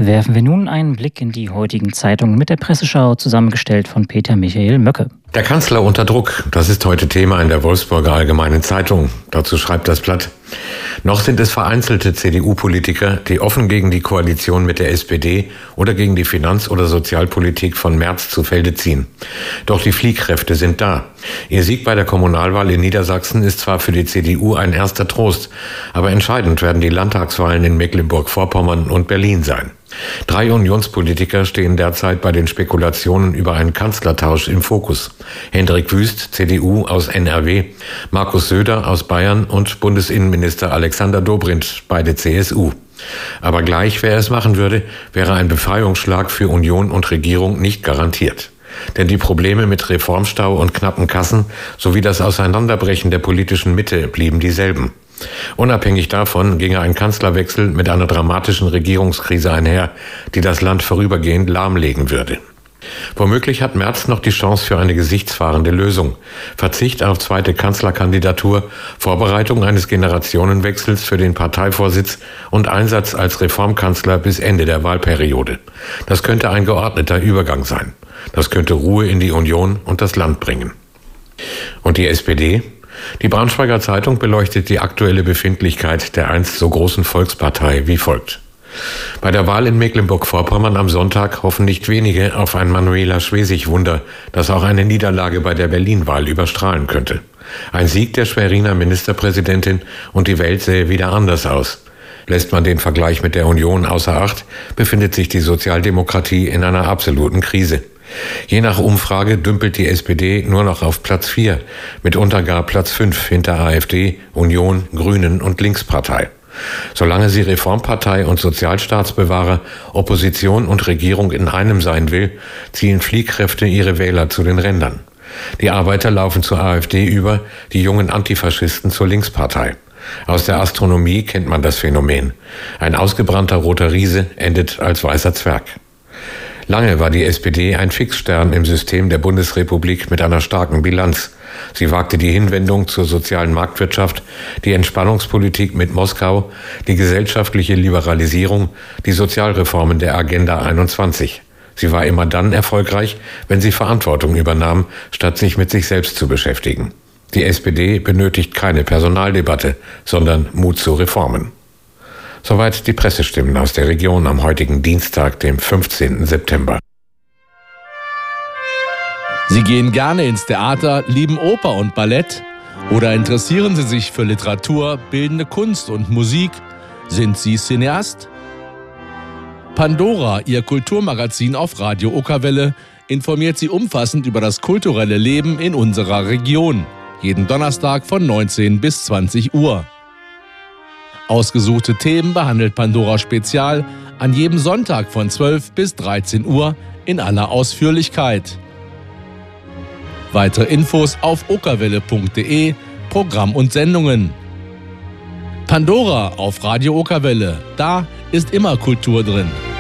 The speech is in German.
Werfen wir nun einen Blick in die heutigen Zeitungen mit der Presseschau, zusammengestellt von Peter Michael Möcke. Der Kanzler unter Druck, das ist heute Thema in der Wolfsburger Allgemeinen Zeitung. Dazu schreibt das Blatt: Noch sind es vereinzelte CDU-Politiker, die offen gegen die Koalition mit der SPD oder gegen die Finanz- oder Sozialpolitik von Merz zu Felde ziehen. Doch die Fliehkräfte sind da. Ihr Sieg bei der Kommunalwahl in Niedersachsen ist zwar für die CDU ein erster Trost, aber entscheidend werden die Landtagswahlen in Mecklenburg-Vorpommern und Berlin sein. 3 Unionspolitiker stehen derzeit bei den Spekulationen über einen Kanzlertausch im Fokus. Hendrik Wüst, CDU aus NRW, Markus Söder aus Bayern und Bundesinnenminister Alexander Dobrindt, beide CSU. Aber gleich, wer es machen würde, wäre ein Befreiungsschlag für Union und Regierung nicht garantiert. Denn die Probleme mit Reformstau und knappen Kassen sowie das Auseinanderbrechen der politischen Mitte blieben dieselben. Unabhängig davon ginge ein Kanzlerwechsel mit einer dramatischen Regierungskrise einher, die das Land vorübergehend lahmlegen würde. Womöglich hat Merz noch die Chance für eine gesichtswahrende Lösung. Verzicht auf zweite Kanzlerkandidatur, Vorbereitung eines Generationenwechsels für den Parteivorsitz und Einsatz als Reformkanzler bis Ende der Wahlperiode. Das könnte ein geordneter Übergang sein. Das könnte Ruhe in die Union und das Land bringen. Und die SPD? Die Braunschweiger Zeitung beleuchtet die aktuelle Befindlichkeit der einst so großen Volkspartei wie folgt: Bei der Wahl in Mecklenburg-Vorpommern am Sonntag hoffen nicht wenige auf ein Manuela Schwesig-Wunder, das auch eine Niederlage bei der Berlin-Wahl überstrahlen könnte. Ein Sieg der Schweriner Ministerpräsidentin und die Welt sähe wieder anders aus. Lässt man den Vergleich mit der Union außer Acht, befindet sich die Sozialdemokratie in einer absoluten Krise. Je nach Umfrage dümpelt die SPD nur noch auf Platz 4, mitunter gar Platz 5 hinter AfD, Union, Grünen und Linkspartei. Solange sie Reformpartei und Sozialstaatsbewahrer, Opposition und Regierung in einem sein will, ziehen Fliehkräfte ihre Wähler zu den Rändern. Die Arbeiter laufen zur AfD über, die jungen Antifaschisten zur Linkspartei. Aus der Astronomie kennt man das Phänomen. Ein ausgebrannter roter Riese endet als weißer Zwerg. Lange war die SPD ein Fixstern im System der Bundesrepublik mit einer starken Bilanz. Sie wagte die Hinwendung zur sozialen Marktwirtschaft, die Entspannungspolitik mit Moskau, die gesellschaftliche Liberalisierung, die Sozialreformen der Agenda 21. Sie war immer dann erfolgreich, wenn sie Verantwortung übernahm, statt sich mit sich selbst zu beschäftigen. Die SPD benötigt keine Personaldebatte, sondern Mut zu Reformen. Soweit die Pressestimmen aus der Region am heutigen Dienstag, dem 15. September. Sie gehen gerne ins Theater, lieben Oper und Ballett oder interessieren Sie sich für Literatur, bildende Kunst und Musik? Sind Sie Cineast? Pandora, Ihr Kulturmagazin auf Radio Okerwelle, informiert Sie umfassend über das kulturelle Leben in unserer Region. Jeden Donnerstag von 19 bis 20 Uhr. Ausgesuchte Themen behandelt Pandora Spezial an jedem Sonntag von 12 bis 13 Uhr in aller Ausführlichkeit. Weitere Infos auf okerwelle.de, Programm und Sendungen. Pandora auf Radio Okerwelle, da ist immer Kultur drin.